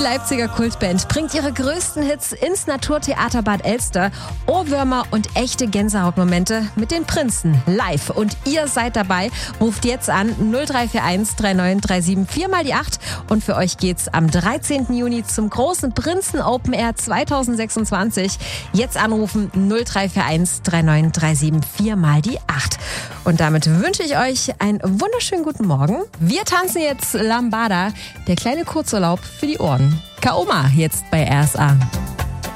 Leipziger Kultband bringt ihre größten Hits ins Naturtheater Bad Elster. Ohrwürmer und echte Gänsehautmomente mit den Prinzen live. Und ihr seid dabei. Ruft jetzt an 0341 3937 4 mal die 8. Und für euch geht's am 13. Juni zum großen Prinzen Open Air 2026. Jetzt anrufen 0341 3937 4 mal die 8. Und damit wünsche ich euch einen wunderschönen guten Morgen. Wir tanzen jetzt Lambada, der kleine Kurzurlaub für die Ohren. Kaoma jetzt bei RSA.